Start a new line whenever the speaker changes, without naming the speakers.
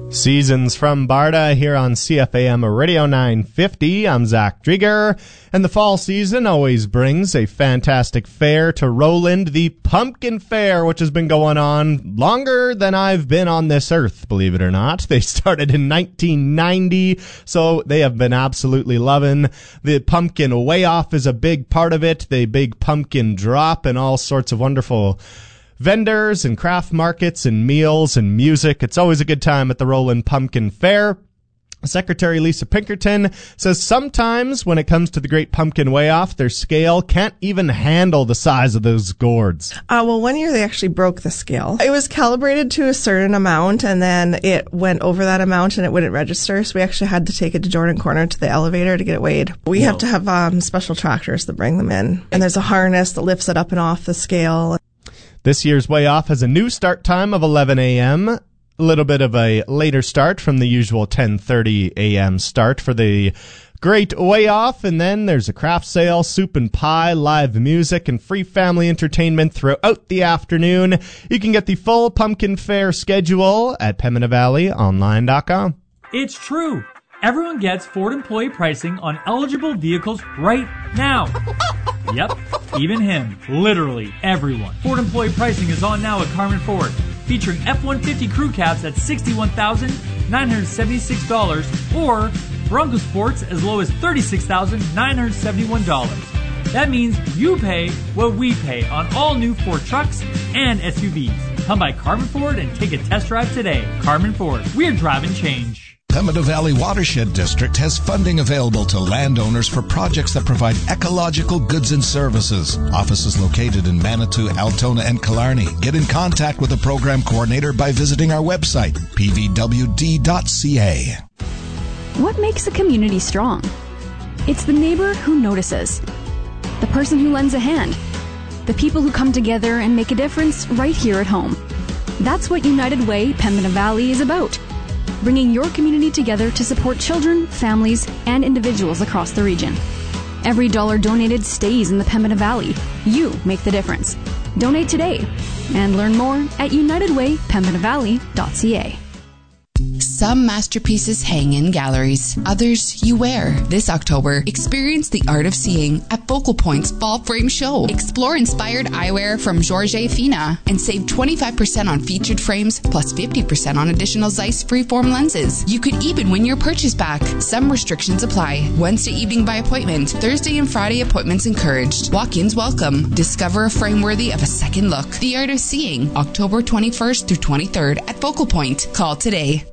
Seasons from Barda here on CFAM Radio 950. I'm Zach Drieger, and the fall season always brings a fantastic fair to Roland, the Pumpkin Fair, which has been going on longer than I've been on this earth, believe it or not. They started in 1990, so they have been absolutely loving. The pumpkin weigh-off is a big part of it, the big pumpkin drop, and all sorts of wonderful vendors and craft markets and meals and music. It's always a good time at the Roland Pumpkin Fair. Secretary Lisa Pinkerton says sometimes when it comes to the Great Pumpkin Weigh-Off, their scale can't even handle the size of those gourds.
Well, one year they actually broke the scale. It was calibrated to a certain amount, and then it went over that amount and it wouldn't register, so we actually had to take it to Jordan Corner to the elevator to get it weighed. We have to have special tractors that bring them in, and there's a harness that lifts it up and off the scale.
This year's weigh-off has a new start time of 11 a.m., a little bit of a later start from the usual 10:30 a.m. start for the Great Weigh-Off, and then there's a craft sale, soup and pie, live music, and free family entertainment throughout the afternoon. You can get the full Pumpkin Fair schedule at PembinaValleyOnline.com.
It's true. Everyone gets Ford employee pricing on eligible vehicles right now. Yep, even him. Literally everyone. Ford employee pricing is on now at Carmen Ford, featuring F-150 crew cabs at $61,976 or Bronco Sports as low as $36,971. That means you pay what we pay on all new Ford trucks and SUVs. Come by Carmen Ford and take a test drive today. Carmen Ford, we're driving change.
Pembina Valley Watershed District has funding available to landowners for projects that provide ecological goods and services. Offices located in Manitou, Altona, and Killarney. Get in contact with the program coordinator by visiting our website, pvwd.ca.
What makes a community strong? It's the neighbor who notices, the person who lends a hand, the people who come together and make a difference right here at home. That's what United Way Pembina Valley is about. Bringing your community together to support children, families, and individuals across the region. Every dollar donated stays in the Pembina Valley. You make the difference. Donate today and learn more at unitedwaypembinavalley.ca.
Some masterpieces hang in galleries, others you wear. This October, experience the art of seeing at Focal Point's Fall Frame Show. Explore inspired eyewear from Georges Fina and save 25% on featured frames plus 50% on additional Zeiss freeform lenses. You could even win your purchase back. Some restrictions apply. Wednesday evening by appointment. Thursday and Friday appointments encouraged. Walk-ins welcome. Discover a frame worthy of a second look. The art of seeing, October 21st through 23rd at Focal Point. Call today.